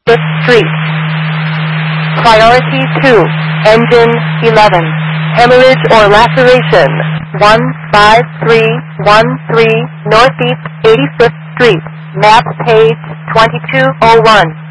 85th Street. Priority 2, engine 11. Hemorrhage or laceration, 15313 Northeast 85th Street. Map page 2201.